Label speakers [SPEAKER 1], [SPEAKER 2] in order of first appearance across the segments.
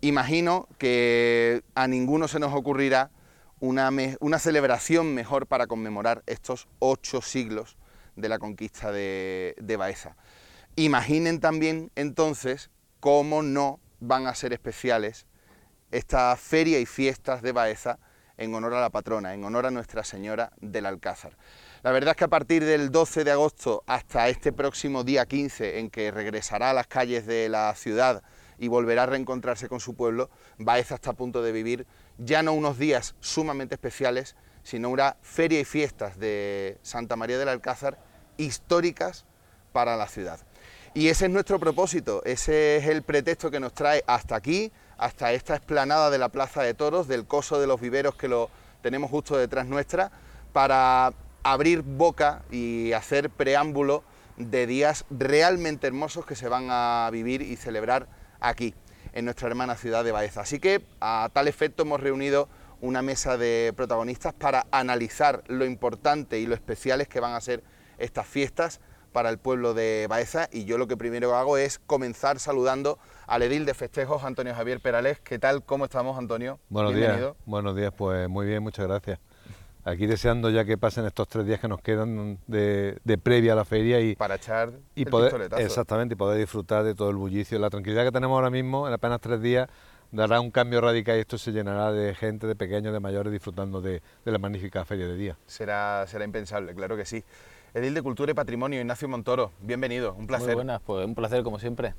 [SPEAKER 1] Imagino que a ninguno se nos ocurrirá una celebración mejor para conmemorar estos 8 siglos de la conquista de Baeza. Imaginen también entonces cómo no van a ser especiales esta feria y fiestas de Baeza en honor a la patrona, en honor a Nuestra Señora del Alcázar. La verdad es que a partir del 12 de agosto hasta este próximo día 15, en que regresará a las calles de la ciudad y volverá a reencontrarse con su pueblo, Baeza está a punto de vivir ya no unos días sumamente especiales, sino una feria y fiestas de Santa María del Alcázar históricas para la ciudad. Y ese es nuestro propósito, ese es el pretexto que nos trae hasta aquí, hasta esta explanada de la Plaza de Toros, del Coso de los Viveros, que lo tenemos justo detrás nuestra, para abrir boca y hacer preámbulo de días realmente hermosos que se van a vivir y celebrar aquí, en nuestra hermana ciudad de Baeza. Así que, a tal efecto, hemos reunido una mesa de protagonistas para analizar lo importante y lo especiales que van a ser estas fiestas para el pueblo de Baeza, y yo lo que primero hago es comenzar saludando al edil de festejos, Antonio Javier Perales. ¿Qué tal? ¿Cómo estamos, Antonio?
[SPEAKER 2] Buenos días, pues muy bien, muchas gracias. Aquí deseando ya que pasen estos 3 días que nos quedan de previa a la feria y
[SPEAKER 1] para echar
[SPEAKER 2] y
[SPEAKER 1] el
[SPEAKER 2] poder,
[SPEAKER 1] pistoletazo.
[SPEAKER 2] exactamente, y poder disfrutar de todo el bullicio. La tranquilidad que tenemos ahora mismo, en apenas 3 días, dará un cambio radical y esto se llenará de gente, de pequeños, de mayores, disfrutando de la magnífica feria de día.
[SPEAKER 1] Será impensable, claro que sí. Edil de Cultura y Patrimonio, Ignacio Montoro, bienvenido, un placer.
[SPEAKER 3] Muy buenas, pues un placer como siempre.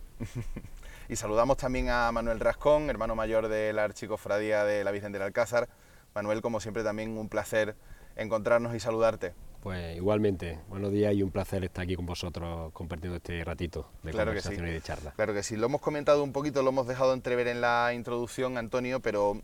[SPEAKER 1] Y saludamos también a Manuel Rascón, hermano mayor de la Archicofradía de la Virgen del Alcázar. Manuel, como siempre, también un placer encontrarnos y saludarte.
[SPEAKER 4] Pues igualmente, buenos días y un placer estar aquí con vosotros compartiendo este ratito de conversación y de charla.
[SPEAKER 1] Claro que sí, lo hemos comentado un poquito, lo hemos dejado entrever en la introducción, Antonio, pero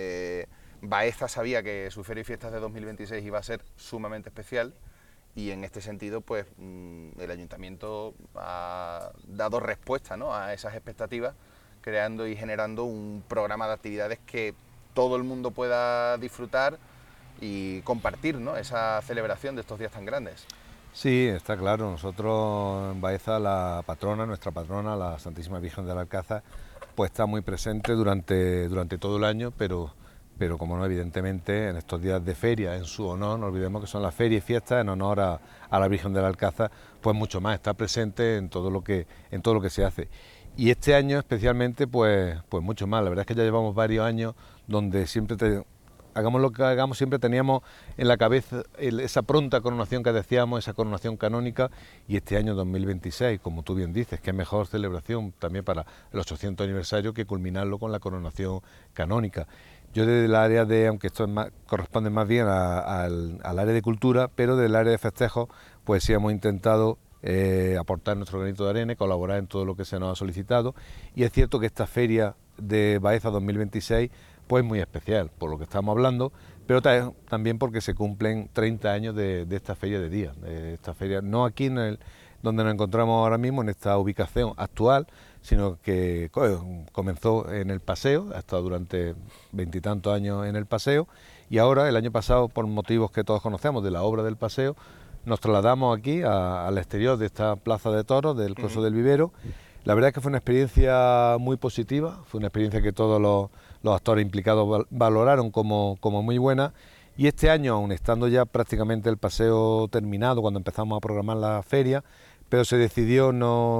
[SPEAKER 1] Baeza sabía que su Feria y Fiestas de 2026 iba a ser sumamente especial, y en este sentido, pues el Ayuntamiento ha dado respuesta, ¿no?, a esas expectativas, creando y generando un programa de actividades que todo el mundo pueda disfrutar y compartir, ¿no?, esa celebración de estos días tan grandes.
[SPEAKER 2] Sí, está claro. Nosotros en Baeza, la patrona, nuestra patrona, la Santísima Virgen del Alcázar, pues está muy presente durante todo el año, pero como no, evidentemente, en estos días de feria, en su honor, no olvidemos que son las ferias y fiestas en honor a la Virgen del Alcázar, pues mucho más, está presente en todo lo que se hace. Y este año especialmente, pues mucho más. La verdad es que ya llevamos varios años donde siempre hagamos lo que hagamos, siempre teníamos en la cabeza esa pronta coronación que decíamos, esa coronación canónica, y este año 2026, como tú bien dices, qué mejor celebración también para el 800 aniversario que culminarlo con la coronación canónica. Yo desde el área de, aunque esto corresponde más bien al área de cultura, pero del área de festejos, pues sí hemos intentado aportar nuestro granito de arena, colaborar en todo lo que se nos ha solicitado, y es cierto que esta feria de Baeza 2026 pues muy especial, por lo que estamos hablando, pero también porque se cumplen 30 años de esta feria de día, de esta feria, no aquí donde nos encontramos ahora mismo, en esta ubicación actual, sino que comenzó en el Paseo, ha estado durante 20 y tantos años en el Paseo, y ahora, el año pasado, por motivos que todos conocemos de la obra del Paseo, nos trasladamos aquí al exterior de esta plaza de toros, del Coso del Vivero. La verdad es que fue una experiencia muy positiva, fue una experiencia que todos los actores implicados valoraron como muy buena, y este año, aun estando ya prácticamente el paseo terminado cuando empezamos a programar la feria, pero se decidió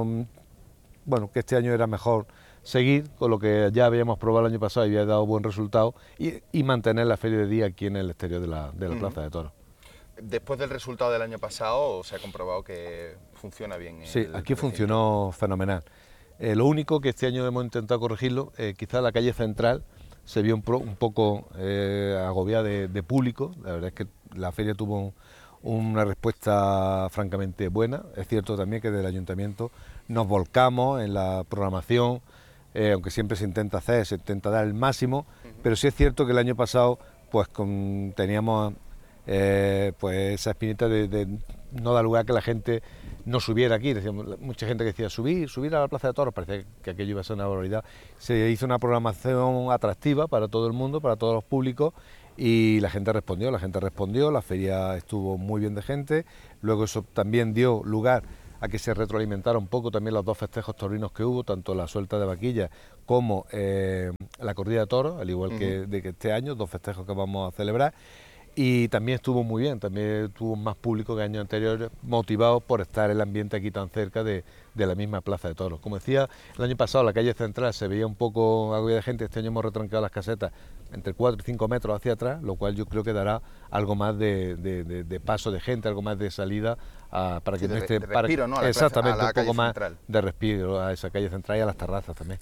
[SPEAKER 2] que este año era mejor seguir con lo que ya habíamos probado el año pasado y había dado buen resultado, y mantener la feria de día aquí en el exterior de la Plaza de Toros.
[SPEAKER 1] Después del resultado del año pasado, se ha comprobado que funciona bien.
[SPEAKER 2] Sí, aquí funcionó fenomenal. Lo único que este año hemos intentado corregirlo, quizá la calle central se vio un poco agobiada de público. La verdad es que la feria tuvo una respuesta francamente buena. Es cierto también que desde el Ayuntamiento nos volcamos en la programación, aunque siempre se intenta dar el máximo, pero sí es cierto que el año pasado pues teníamos pues esa espinita de no dar lugar a que la gente no subiera aquí. Decíamos, mucha gente que decía subir a la Plaza de Toros, parecía que aquello iba a ser una barbaridad. Se hizo una programación atractiva para todo el mundo, para todos los públicos, y la gente respondió, la feria estuvo muy bien de gente. Luego eso también dio lugar a que se retroalimentara un poco también los dos festejos taurinos que hubo, tanto la suelta de vaquillas como la corrida de toros, al igual que este año, dos festejos que vamos a celebrar. Y también estuvo muy bien, también tuvo más público que años anteriores, motivado por estar el ambiente aquí tan cerca de la misma plaza de toros. Como decía, el año pasado la calle central se veía un poco agobia de gente, este año hemos retrancado las casetas entre 4 y 5 metros hacia atrás, lo cual yo creo que dará algo más de paso de gente, algo más de salida para que
[SPEAKER 1] sí,
[SPEAKER 2] no esté...
[SPEAKER 1] de respiro, ¿no?
[SPEAKER 2] Exactamente, un poco más
[SPEAKER 1] central.
[SPEAKER 2] De respiro a esa calle central y a las terrazas también.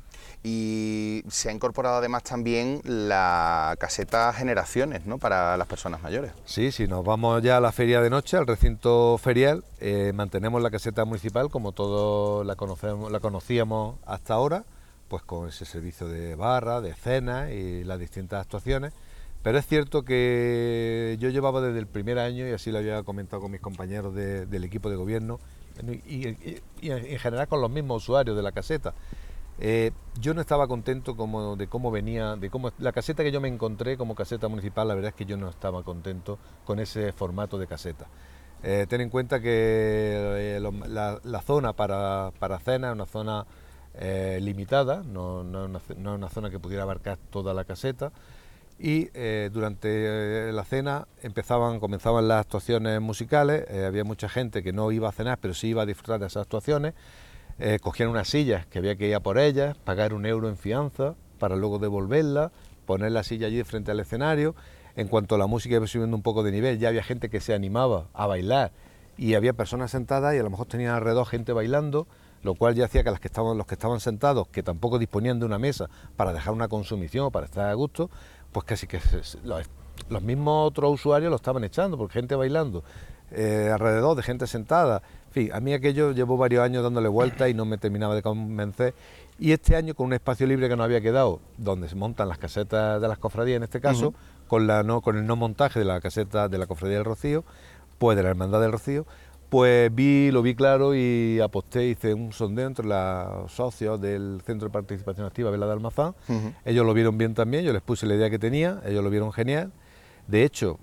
[SPEAKER 1] Y se ha incorporado además también la caseta Generaciones, ¿no?, para las personas mayores.
[SPEAKER 2] Sí, si nos vamos ya a la feria de noche, al recinto ferial, mantenemos la caseta municipal como todos la conocíamos hasta ahora, pues con ese servicio de barra, de cena y las distintas actuaciones. Pero es cierto que yo llevaba desde el primer año, y así lo había comentado con mis compañeros del equipo de gobierno, y en general con los mismos usuarios de la caseta. Yo no estaba contento de cómo venía, la caseta que yo me encontré como caseta municipal, la verdad es que yo no estaba contento con ese formato de caseta. Ten en cuenta que la zona para cena es una zona limitada, no es una zona que pudiera abarcar toda la caseta, y durante la cena comenzaban las actuaciones musicales, había mucha gente que no iba a cenar pero sí iba a disfrutar de esas actuaciones. Cogían unas sillas que había que ir a por ellas, pagar €1 en fianza para luego devolverla, poner la silla allí frente al escenario. En cuanto a la música iba subiendo un poco de nivel, ya había gente que se animaba a bailar y había personas sentadas y a lo mejor tenían alrededor gente bailando, lo cual ya hacía que los que estaban sentados, que tampoco disponían de una mesa para dejar una consumición o para estar a gusto, pues casi que los mismos otros usuarios lo estaban echando, porque gente bailando alrededor de gente sentada. En fin, a mí aquello llevo varios años dándole vueltas y no me terminaba de convencer. Y este año, con un espacio libre que nos había quedado, donde se montan las casetas de las cofradías en este caso, con el no montaje de la caseta de la Cofradía del Rocío, pues de la Hermandad del Rocío, pues lo vi claro y aposté, hice un sondeo entre los socios del Centro de Participación Activa Vela de Almazán. Ellos lo vieron bien también, yo les puse la idea que tenía, ellos lo vieron genial. De hecho,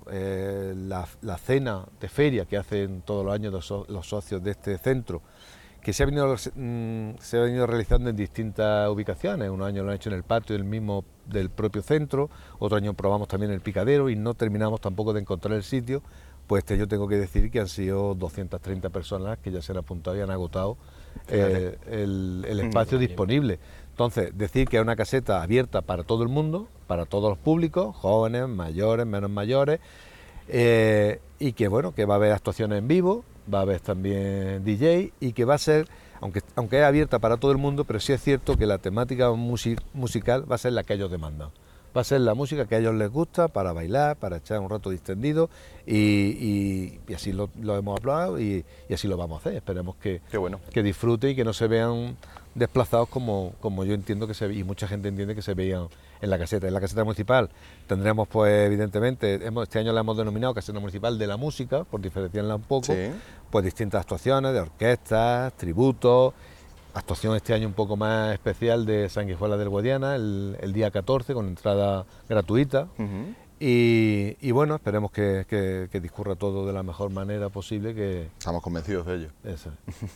[SPEAKER 2] la cena de feria que hacen todos los años los socios de este centro, que se ha venido realizando en distintas ubicaciones. Un año lo han hecho en el patio del propio centro, otro año probamos también el picadero y no terminamos tampoco de encontrar el sitio. Pues yo tengo que decir que han sido 230 personas que ya se han apuntado y han agotado el espacio disponible. Entonces, decir que es una caseta abierta para todo el mundo, para todos los públicos, jóvenes, mayores, menos mayores, y que bueno, que va a haber actuaciones en vivo, va a haber también DJ y que va a ser, aunque es abierta para todo el mundo, pero sí es cierto que la temática musical va a ser la que ellos demandan. Va a ser la música que a ellos les gusta para bailar, para echar un rato distendido y así lo hemos aprobado y así lo vamos a hacer. Esperemos que disfruten y que no se vean desplazados como yo entiendo que y mucha gente entiende que se veían en la caseta. En la caseta municipal tendremos, pues evidentemente, este año la hemos denominado caseta municipal de la música, por diferenciarla un poco, pues distintas actuaciones de orquestas, tributos. Actuación este año un poco más especial de Sanguijuela del Guadiana, el día 14, con entrada gratuita. Y bueno, esperemos que discurra todo de la mejor manera posible.
[SPEAKER 1] Estamos convencidos de ello.
[SPEAKER 2] Eso.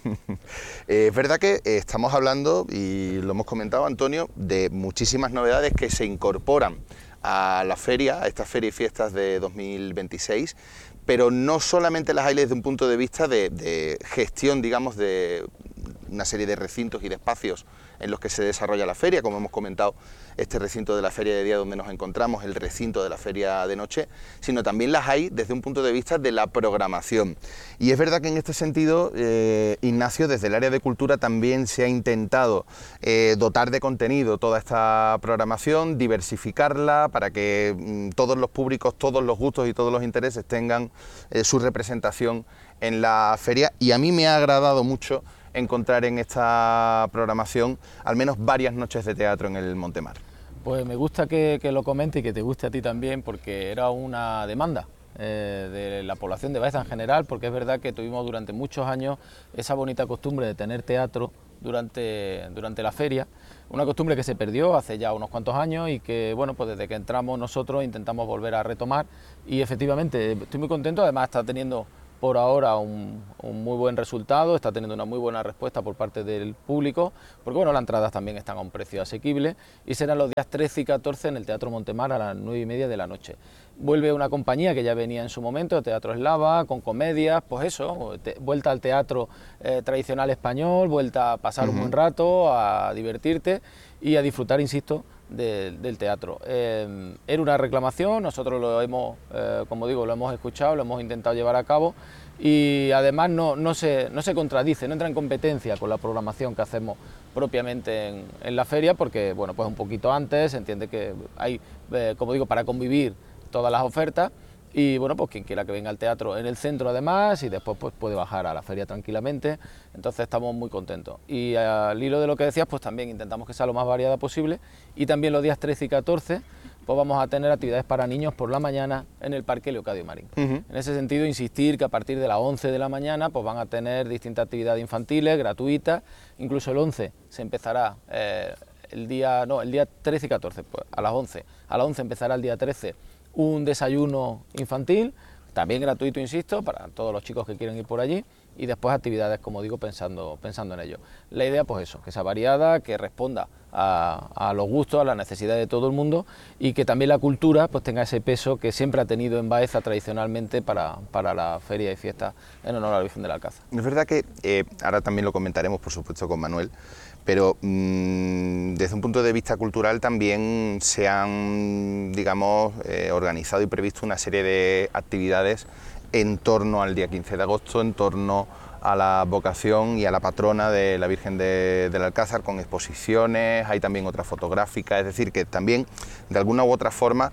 [SPEAKER 1] Es verdad que estamos hablando, y lo hemos comentado, Antonio, de muchísimas novedades que se incorporan a la feria, a esta feria y fiestas de 2026, pero no solamente las hay desde un punto de vista de gestión, digamos, de una serie de recintos y de espacios en los que se desarrolla la feria, como hemos comentado, este recinto de la feria de día donde nos encontramos, el recinto de la feria de noche, sino también las hay desde un punto de vista de la programación. Y es verdad que en este sentido, Ignacio, desde el área de cultura también se ha intentado dotar de contenido toda esta programación, diversificarla para que todos los públicos, todos los gustos y todos los intereses tengan su representación en la feria, y a mí me ha agradado mucho encontrar en esta programación al menos varias noches de teatro en el Montemar.
[SPEAKER 3] Pues me gusta que lo comente y que te guste a ti también, porque era una demanda de la población de Baeza en general, porque es verdad que tuvimos durante muchos años esa bonita costumbre de tener teatro durante la feria, una costumbre que se perdió hace ya unos cuantos años y que, bueno, pues desde que entramos nosotros intentamos volver a retomar, y efectivamente estoy muy contento. Además está teniendo por ahora un muy buen resultado, está teniendo una muy buena respuesta por parte del público, porque bueno, las entradas también están a un precio asequible, y serán los días 13 y 14 en el Teatro Montemar a las 9:30 de la noche. Vuelve una compañía que ya venía en su momento, Teatro Eslava, con comedias, pues eso, vuelta al teatro tradicional español, vuelta a pasar un buen rato, a divertirte y a disfrutar, insisto, del teatro. Era una reclamación, nosotros lo hemos, como digo, lo hemos escuchado, lo hemos intentado llevar a cabo, y además no se contradice, no entra en competencia con la programación que hacemos propiamente en la feria, porque bueno, pues un poquito antes se entiende que hay, como digo, para convivir todas las ofertas, y bueno, pues quien quiera que venga al teatro en el centro además, y después pues puede bajar a la feria tranquilamente. Entonces estamos muy contentos, y al hilo de lo que decías, pues también intentamos que sea lo más variada posible, y también los días 13 y 14 pues vamos a tener actividades para niños por la mañana en el Parque Leocadio Marín. En ese sentido, insistir que a partir de las 11 de la mañana pues van a tener distintas actividades infantiles gratuitas, incluso el 11 se empezará el día 13 y 14, pues a las 11 empezará el día 13 un desayuno infantil, también gratuito, insisto, para todos los chicos que quieren ir por allí, y después actividades, como digo, pensando en ello. La idea, pues eso, que sea variada, que responda a los gustos, a las necesidades de todo el mundo, y que también la cultura pues tenga ese peso que siempre ha tenido en Baeza tradicionalmente para la feria y fiesta en honor a la Virgen del Alcázar.
[SPEAKER 1] Es verdad que, ahora también lo comentaremos, por supuesto, con Manuel, pero desde un punto de vista cultural también se han, digamos, organizado y previsto una serie de actividades en torno al día 15 de agosto, en torno a la vocación y a la patrona de la Virgen del Alcázar, con exposiciones, hay también otra fotográfica, es decir, que también de alguna u otra forma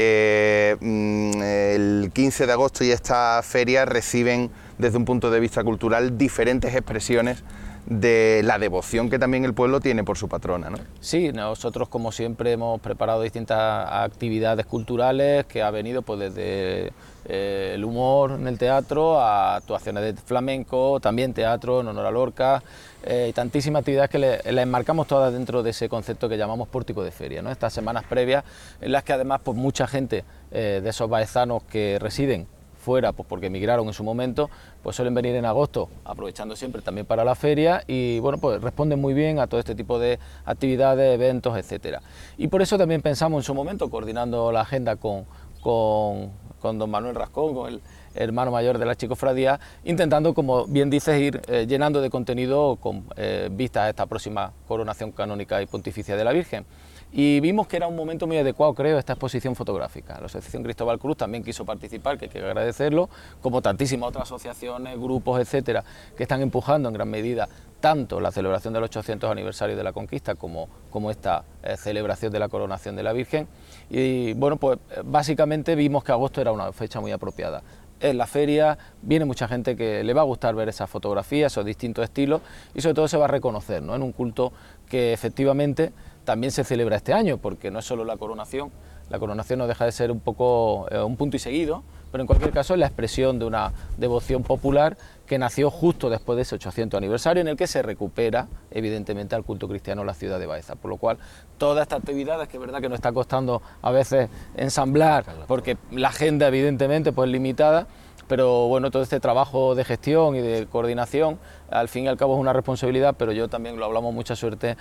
[SPEAKER 1] el 15 de agosto y esta feria reciben desde un punto de vista cultural diferentes expresiones de la devoción que también el pueblo tiene por su patrona, ¿no?
[SPEAKER 3] Sí, nosotros como siempre hemos preparado distintas actividades culturales que ha venido pues desde el humor en el teatro a actuaciones de flamenco, también teatro en honor a Lorca, y tantísimas actividades que las enmarcamos todas dentro de ese concepto que llamamos pórtico de feria, ¿no? Estas semanas previas en las que además pues mucha gente de esos baezanos que residen fuera, pues porque emigraron en su momento, pues suelen venir en agosto, aprovechando siempre también para la feria, y bueno, pues responden muy bien a todo este tipo de actividades, eventos, etcétera. Y por eso también pensamos en su momento, coordinando la agenda con don Manuel Rascón, con el hermano mayor de la Chicofradía, intentando, como bien dices, ir llenando de contenido con vistas a esta próxima coronación canónica y pontificia de la Virgen. Y vimos que era un momento muy adecuado, creo, esta exposición fotográfica. La Asociación Cristóbal Cruz también quiso participar, que hay que agradecerlo, como tantísimas otras asociaciones, grupos, etcétera, que están empujando en gran medida tanto la celebración del 800 aniversario de la conquista como esta celebración de la coronación de la Virgen. Y bueno, pues básicamente vimos que agosto era una fecha muy apropiada. En la feria viene mucha gente que le va a gustar ver esas fotografías, esos distintos estilos, y sobre todo se va a reconocer, ¿no?, en un culto que efectivamente también se celebra este año, porque no es solo la coronación no deja de ser un poco un punto y seguido, pero en cualquier caso es la expresión de una devoción popular que nació justo después de ese 800 aniversario, en el que se recupera evidentemente al culto cristiano en la ciudad de Baeza, por lo cual todas estas actividades, que es verdad que nos está costando a veces ensamblar, porque la agenda evidentemente pues limitada, pero bueno, todo este trabajo de gestión y de coordinación, al fin y al cabo es una responsabilidad, pero yo también lo hablamos muchas veces,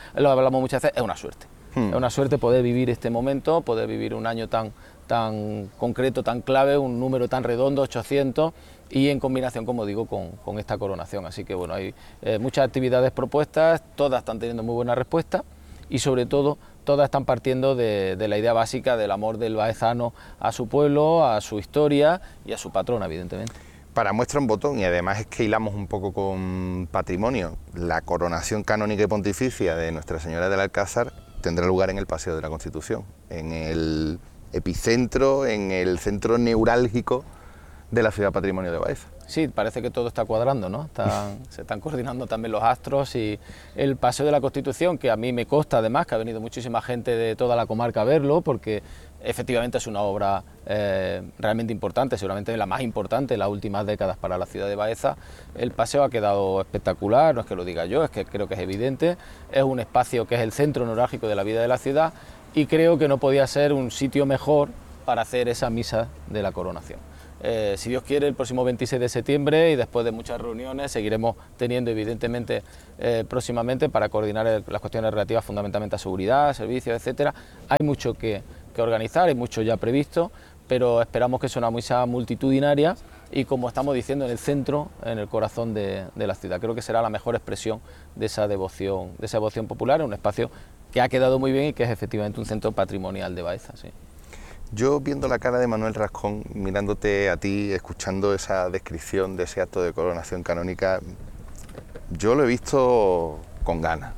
[SPEAKER 3] es una suerte. Es una suerte poder vivir este momento, poder vivir un año tan concreto, tan clave, un número tan redondo, 800, y en combinación, como digo, con esta coronación. Así que bueno, hay muchas actividades propuestas, todas están teniendo muy buena respuesta, y sobre todo todas están partiendo de la idea básica del amor del baezano a su pueblo, a su historia y a su patrona, evidentemente.
[SPEAKER 1] Para muestra un botón, y además es que hilamos un poco con patrimonio, la coronación canónica y pontificia de Nuestra Señora del Alcázar tendrá lugar en el Paseo de la Constitución, en el epicentro, en el centro neurálgico de la ciudad patrimonio de Baeza.
[SPEAKER 3] Sí, parece que todo está cuadrando, ¿no? Se están coordinando también los astros, y el Paseo de la Constitución, que a mí me consta además que ha venido muchísima gente de toda la comarca a verlo, porque efectivamente es una obra realmente importante, seguramente la más importante en las últimas décadas para la ciudad de Baeza. El paseo ha quedado espectacular, no es que lo diga yo, es que creo que es evidente, es un espacio que es el centro neurálgico de la vida de la ciudad, y creo que no podía ser un sitio mejor para hacer esa misa de la coronación. si Dios quiere, el próximo 26 de septiembre, y después de muchas reuniones seguiremos teniendo evidentemente próximamente para coordinar las cuestiones relativas fundamentalmente a seguridad, servicios, etcétera. Hay mucho que organizar, hay mucho ya previsto, pero esperamos que sea una misa multitudinaria y, como estamos diciendo, en el centro, en el corazón de la ciudad. Creo que será la mejor expresión de esa devoción popular, en un espacio que ha quedado muy bien y que es efectivamente un centro patrimonial de Baeza. Sí.
[SPEAKER 1] Yo, viendo la cara de Manuel Rascón, mirándote a ti, escuchando esa descripción de ese acto de coronación canónica, yo lo he visto con ganas.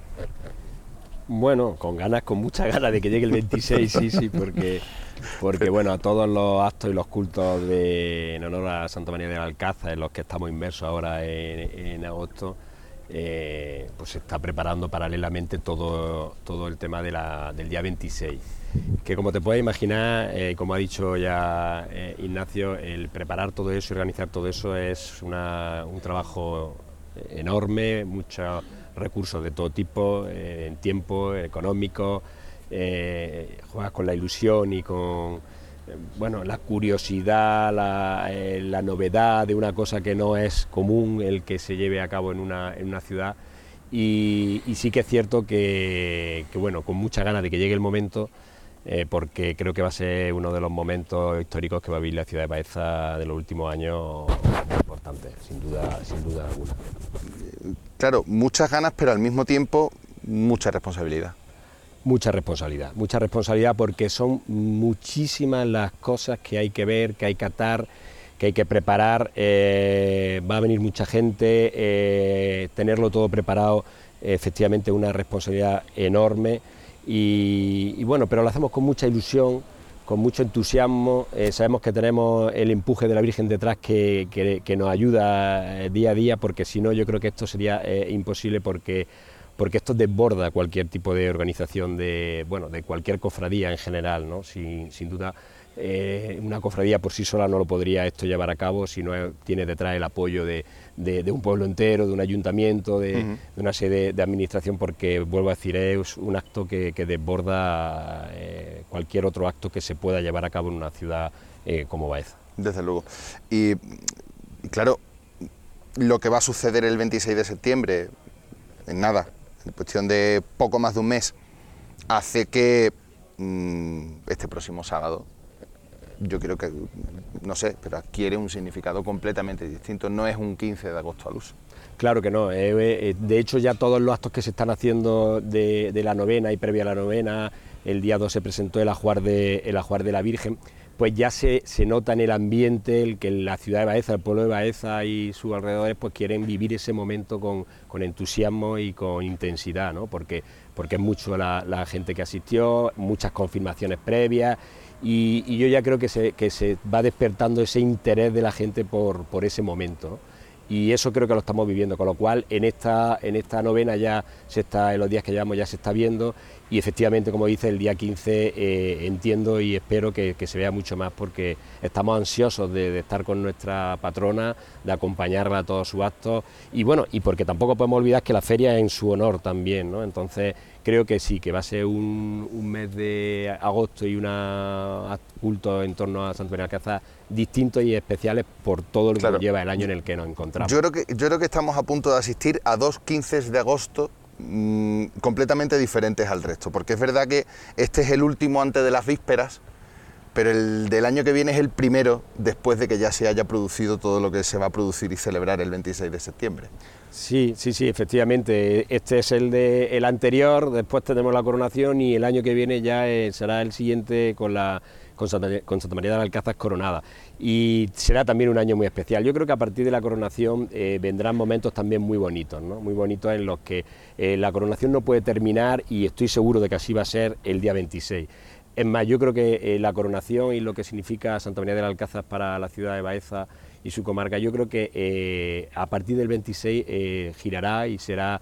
[SPEAKER 4] Bueno, con muchas ganas de que llegue el 26, sí, porque bueno, a todos los actos y los cultos en honor a Santa María del Alcázar, en los que estamos inmersos ahora en agosto, pues se está preparando paralelamente todo el tema del día 26, que, como te puedes imaginar, como ha dicho ya Ignacio, el preparar todo eso y organizar todo eso es un trabajo enorme, muchos recursos de todo tipo, en tiempo, económico, juegas con la ilusión y con la curiosidad, la novedad de una cosa que no es común el que se lleve a cabo en una ciudad, y sí que es cierto que con muchas ganas de que llegue el momento, porque creo que va a ser uno de los momentos históricos que va a vivir la ciudad de Baeza de los últimos años, muy importante, sin duda alguna.
[SPEAKER 1] Claro, muchas ganas, pero al mismo tiempo mucha responsabilidad.
[SPEAKER 4] Mucha responsabilidad, porque son muchísimas las cosas que hay que ver, que hay que atar, que hay que preparar. Va a venir mucha gente, tenerlo todo preparado, efectivamente una responsabilidad enorme, y bueno, pero lo hacemos con mucha ilusión, con mucho entusiasmo. Sabemos que tenemos el empuje de la Virgen detrás que nos ayuda día a día, porque si no, yo creo que esto sería imposible, porque esto desborda cualquier tipo de organización de cualquier cofradía en general, ¿no? Sin duda, una cofradía por sí sola no lo podría esto llevar a cabo si no tiene detrás el apoyo de un pueblo entero, de un ayuntamiento, de una sede de administración, porque, vuelvo a decir, es un acto que desborda cualquier otro acto que se pueda llevar a cabo en una ciudad como Baeza.
[SPEAKER 1] Desde luego. Y claro, lo que va a suceder el 26 de septiembre, en nada, en cuestión de poco más de un mes, hace que este próximo sábado, yo creo que, no sé, pero adquiere un significado completamente distinto. No es un 15 de agosto al uso.
[SPEAKER 4] Claro que no. De hecho, ya todos los actos que se están haciendo de la novena y previa a la novena, el día 2 se presentó el ajuar de la Virgen, pues ya se nota en el ambiente el que la ciudad de Baeza, el pueblo de Baeza y sus alrededores, pues quieren vivir ese momento con entusiasmo y con intensidad, ¿no? Porque es mucho la gente que asistió, muchas confirmaciones previas, y yo ya creo que se va despertando ese interés de la gente por ese momento, ¿no? Y eso creo que lo estamos viviendo, con lo cual en esta novena ya en los días que llevamos ya se está viendo, y efectivamente, como dice, el día 15 entiendo y espero que se vea mucho más, porque estamos ansiosos de estar con nuestra patrona, de acompañarla a todos sus actos, y bueno, y porque tampoco podemos olvidar que la feria es en su honor también, ¿no? Entonces creo que sí, que va a ser un mes de agosto y un culto en torno a Santa María del Alcázar distintos y especiales por todo lo que lleva el año en el que nos encontramos.
[SPEAKER 1] Yo creo que estamos a punto de asistir a 2 15 de agosto completamente diferentes al resto, porque es verdad que este es el último antes de las vísperas, pero el del año que viene es el primero después de que ya se haya producido todo lo que se va a producir y celebrar el 26 de septiembre.
[SPEAKER 4] Sí, efectivamente, este es el anterior, después tenemos la coronación, y el año que viene ya será el siguiente con Santa María del Alcázar coronada, y será también un año muy especial. Yo creo que a partir de la coronación vendrán momentos también muy bonitos, ¿no? Muy bonitos, en los que la coronación no puede terminar, y estoy seguro de que así va a ser el día 26. Es más, yo creo que la coronación y lo que significa Santa María del Alcázar para la ciudad de Baeza y su comarca, yo creo que a partir del 26 girará y será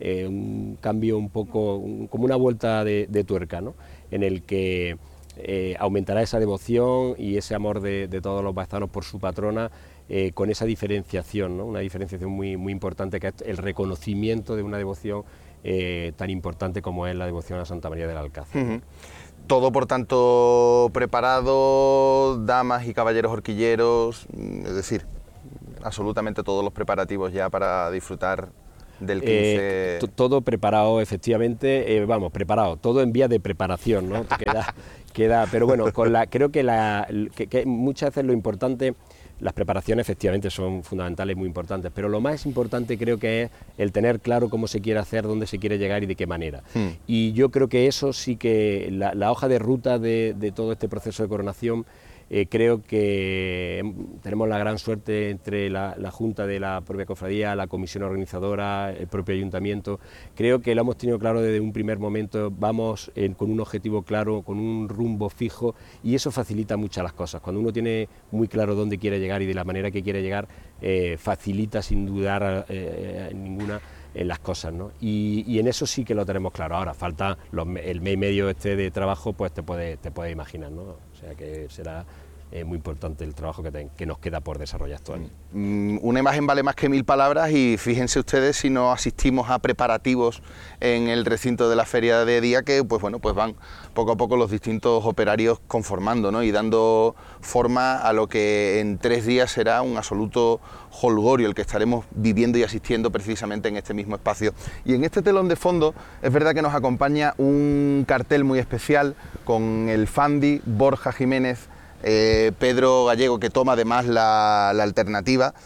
[SPEAKER 4] un cambio un poco, como una vuelta de tuerca, ¿no? En el que aumentará esa devoción y ese amor de todos los baezanos por su patrona, con esa diferenciación, ¿no? Una diferenciación muy, muy importante, que es el reconocimiento de una devoción tan importante como es la devoción a Santa María del Alcázar.
[SPEAKER 1] Todo, por tanto, preparado, damas y caballeros horquilleros, es decir, absolutamente todos los preparativos ya para disfrutar del 15...
[SPEAKER 4] Todo preparado, efectivamente, preparado, todo en vía de preparación, ¿no? queda, pero bueno, creo que muchas veces lo importante, las preparaciones efectivamente son fundamentales, muy importantes, pero lo más importante creo que es el tener claro cómo se quiere hacer, dónde se quiere llegar y de qué manera. Y yo creo que eso sí que, la hoja de ruta de todo este proceso de coronación, creo que tenemos la gran suerte entre la Junta de la propia cofradía, la comisión organizadora, el propio ayuntamiento. Creo que lo hemos tenido claro desde un primer momento, vamos con un objetivo claro, con un rumbo fijo, y eso facilita muchas las cosas. Cuando uno tiene muy claro dónde quiere llegar y de la manera que quiere llegar, facilita sin dudar ninguna las cosas, ¿no? Y en eso sí que lo tenemos claro. Ahora falta el mes y medio de trabajo, pues te puedes imaginar, ¿no? O sea que será muy importante el trabajo que nos queda por desarrollar todavía.
[SPEAKER 1] Una imagen vale más que 1000 palabras, y fíjense ustedes si no asistimos a preparativos en el recinto de la feria de día, que pues van poco a poco los distintos operarios conformando, ¿no? Y dando forma a lo que en 3 días será un absoluto jolgorio, el que estaremos viviendo y asistiendo precisamente en este mismo espacio. Y en este telón de fondo es verdad que nos acompaña un cartel muy especial con el Fandi, Borja Jiménez, Pedro Gallego, que toma además la alternativa.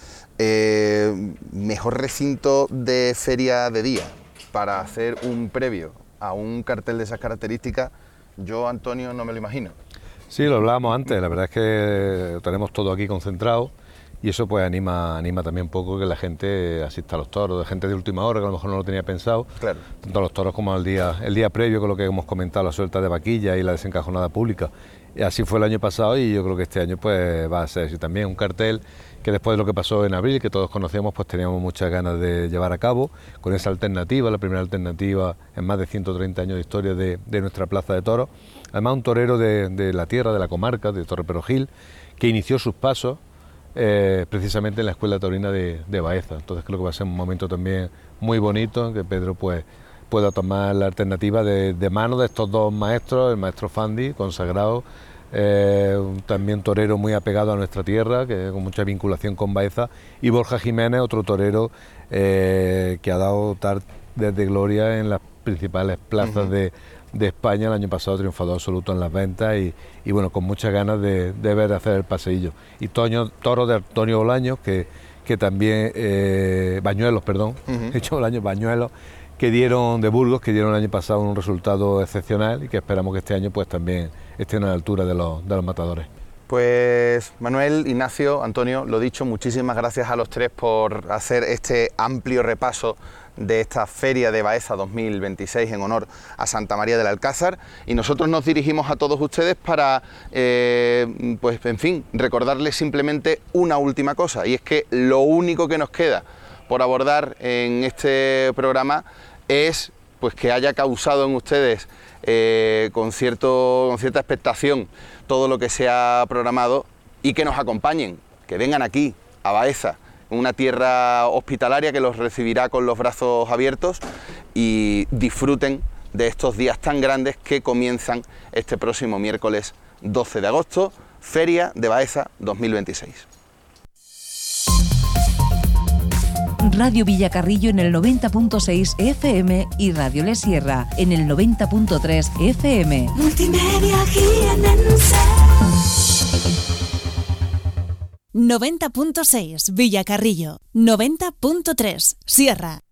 [SPEAKER 1] Mejor recinto de feria de día para hacer un previo a un cartel de esas características, yo, Antonio, no me lo imagino.
[SPEAKER 2] Sí, lo hablábamos antes, la verdad es que tenemos todo aquí concentrado, y eso pues anima también un poco que la gente asista a los toros, de gente de última hora que a lo mejor no lo tenía pensado,
[SPEAKER 1] claro,
[SPEAKER 2] tanto a los toros como el día previo, con lo que hemos comentado, la suelta de vaquilla y la desencajonada pública. Y así fue el año pasado, y yo creo que este año pues va a ser así también, un cartel que después de lo que pasó en abril, que todos conocíamos, pues teníamos muchas ganas de llevar a cabo, con esa alternativa, la primera alternativa en más de 130 años de historia de nuestra plaza de toros. Además, un torero de la tierra, de la comarca, de Torreperogil, que inició sus pasos precisamente en la escuela taurina de Baeza. Entonces creo que va a ser un momento también muy bonito, en que Pedro pues pueda tomar la alternativa de mano de estos dos maestros, el maestro Fandi, consagrado, también torero muy apegado a nuestra tierra, que con mucha vinculación con Baeza, y Borja Jiménez, otro torero que ha dado desde gloria en las principales plazas de España. El año pasado triunfador absoluto en las ventas, y bueno, con muchas ganas de ver hacer el paseillo. Y toro de Antonio Bolaños, que también, Bañuelos, perdón, he dicho Bolaños, Bañuelos, que dieron de Burgos, que dieron el año pasado un resultado excepcional, y que esperamos que este año pues también estén a la altura de los matadores.
[SPEAKER 1] Pues Manuel, Ignacio, Antonio, lo dicho, muchísimas gracias a los tres por hacer este amplio repaso de esta Feria de Baeza 2026 en honor a Santa María del Alcázar, y nosotros nos dirigimos a todos ustedes para, pues en fin, recordarles simplemente una última cosa, y es que lo único que nos queda por abordar en este programa es pues que haya causado en ustedes con cierta expectación todo lo que se ha programado, y que nos acompañen, que vengan aquí a Baeza, una tierra hospitalaria que los recibirá con los brazos abiertos, y disfruten de estos días tan grandes que comienzan este próximo miércoles 12 de agosto, Feria de Baeza 2026.
[SPEAKER 5] Radio Villacarrillo en el 90.6 FM y Radio Le Sierra en el 90.3 FM.
[SPEAKER 6] Multimedia Jienense. 90.6 Villacarrillo, 90.3 Sierra.